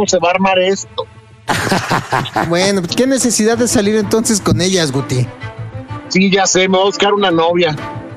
cómo se va a armar esto. Bueno, ¿qué necesidad de salir entonces con ellas, Guti? Sí, ya sé, me voy a buscar una novia.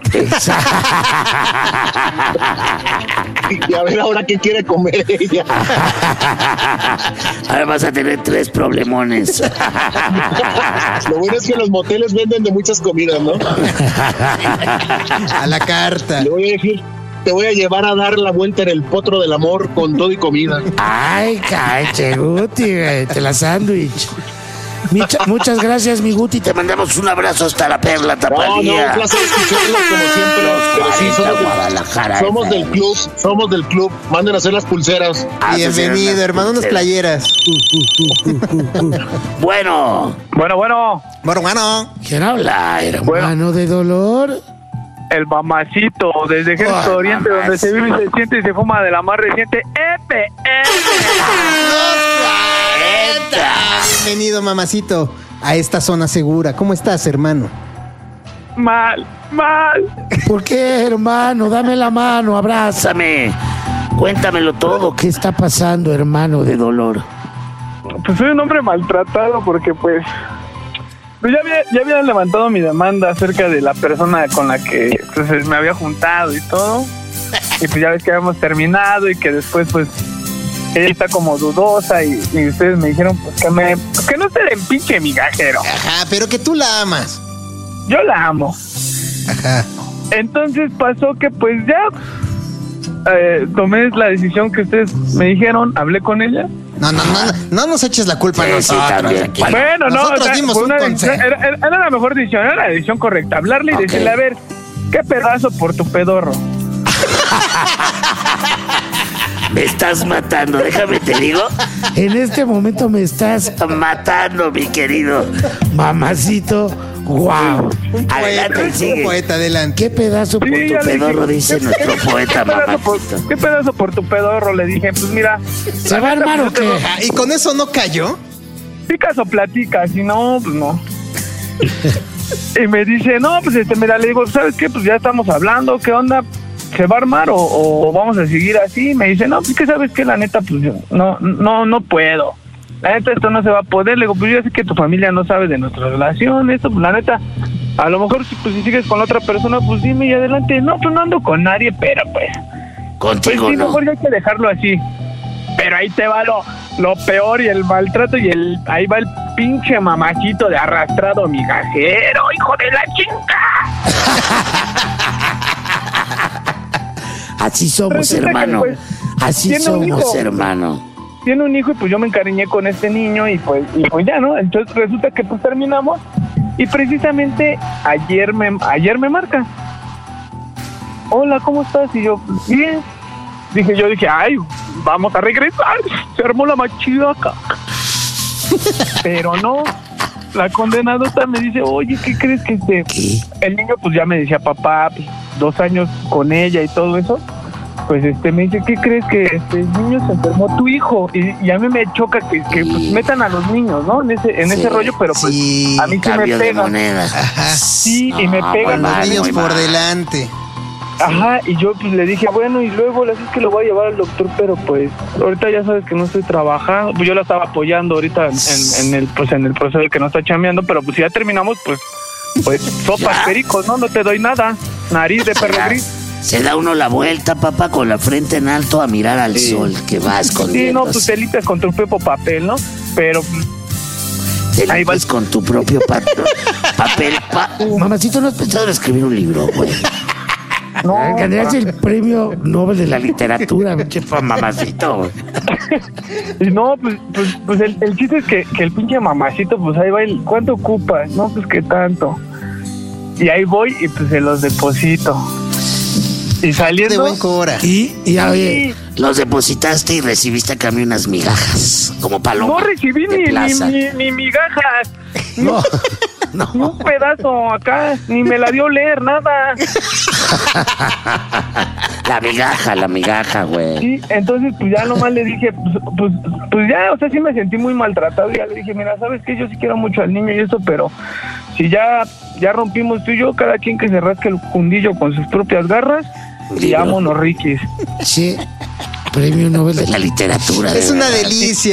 Y a ver ahora qué quiere comer ella. Ahora vas a tener 3 problemones. Lo bueno es que los moteles venden de muchas comidas, ¿no? A la carta. Le voy a decir, te voy a llevar a dar la vuelta en el potro del amor con todo y comida. Ay, cállate, Guti, güey, te la sándwich. Muchas gracias, mi Guti. Te mandamos un abrazo hasta la Perla Tapatía. No, un placer escucharlos como siempre. Pero sí, Guadalajara. Somos del club. Manden a hacer las pulseras. Bienvenido, hermano, unas playeras. Bueno. Bueno. ¿Quién habla, hermano de dolor? El mamacito, desde Ejército Oriente, donde se vive y se siente y se fuma de la más reciente EPM. Bienvenido, mamacito, a esta zona segura. ¿Cómo estás, hermano? Mal. ¿Por qué, hermano? Dame la mano, abrázame. Cuéntamelo todo. ¿Qué está pasando, hermano de dolor? Pues soy un hombre maltratado porque pues ya había levantado mi demanda acerca de la persona con la que pues, me había juntado y todo. Y pues ya ves que habíamos terminado y que después pues ella está como dudosa y ustedes me dijeron pues que no se den pinche migajero. Ajá, pero que tú la amas. Yo la amo. Ajá. Entonces pasó que pues ya tomé la decisión que ustedes me dijeron, hablé con ella. No nos eches la culpa a nosotros. También. Bueno, nosotros dimos un consejo. Era la mejor decisión, era la decisión correcta. Hablarle y decirle, a ver, qué pedazo por tu pedorro. Me estás matando, déjame te digo. En este momento me estás matando, mi querido mamacito. Wow. Adelante, sigue. Poeta, adelante. ¿Qué pedazo por tu pedorro? Dice nuestro poeta, mamacito. ¿Qué pedazo por tu pedorro? Le dije, pues mira. ¿Se va a armar o qué? ¿Y con eso no cayó? Picas o platicas, si no, pues no. Y me dice, no, pues mira, le digo, ¿sabes qué? Pues ya estamos hablando, ¿qué onda? ¿Se va a armar o vamos a seguir así? Me dice, no, pues que sabes que la neta, pues yo no puedo. La neta, esto no se va a poder. Le digo, pues yo sé que tu familia no sabe de nuestra relación, esto, pues la neta, a lo mejor pues, si sigues con la otra persona, pues dime y adelante. No, pues no ando con nadie, pero pues. Contigo pues, sí, no. mejor ya hay que dejarlo así. Pero ahí te va lo peor y el maltrato y ahí va el pinche mamacito de arrastrado migajero, hijo de la chinga. Así somos, Resulta hermano. que, pues, así somos, hermano. Tiene un hijo y pues yo me encariñé con este niño y pues ya, ¿no? Entonces resulta que pues terminamos y precisamente ayer me marca. Hola, ¿cómo estás? Y yo, bien. Dije, ay, vamos a regresar. Se armó la machidaca. Pero no. La condenadota me dice, oye, ¿qué crees que ¿Qué? El niño pues ya me decía, papá, pues, 2 años con ella y todo eso. Pues me dice, ¿qué crees que el niño se enfermó tu hijo? Y a mí me choca que pues, metan a los niños, ¿no? En ese rollo, pero pues sí, a mí sí me Cambio de pega. moneda. Ajá. Sí, y me pegan Los los niños niños. por delante. Ajá, y yo pues le dije, bueno, y luego le dije que lo voy a llevar al doctor, pero pues ahorita ya sabes que no estoy trabajando, pues yo la estaba apoyando ahorita en el proceso de que no está chameando, pero pues si ya terminamos, pues sopas pericos, ¿no? No te doy nada, nariz de perro gris. Se da uno la vuelta, papá, con la frente en alto a mirar al sol que va escondiendo. Sí, no, pues te limpias con tu propio papel, ¿no? Pero te ahí va limpias con tu propio papel. Mamacito, ¿no has pensado en escribir un libro, güey? no. Ganarías el premio Nobel de la literatura, pinche mamacito, güey. Y no, pues el chiste es que el pinche mamacito, pues ahí va el, ¿cuánto ocupas? No, pues qué tanto. Y ahí voy y pues se los deposito. Y saliendo. De buen cora. Y oye, los depositaste y recibiste a cambio unas migajas, como paloma. No recibí de plaza. ni migajas. No. Ni un pedazo acá, ni me la dio leer, nada. La migaja, güey. Sí, entonces pues ya nomás le dije, pues ya, o sea, sí me sentí muy maltratado. Y ya le dije, mira, ¿sabes qué? Yo sí quiero mucho al niño y eso, pero si ya rompimos tú y yo, cada quien que se rasque el fundillo con sus propias garras, y vámonos, riquis. Sí, premio Nobel de la literatura. Es de una verdad. delicia.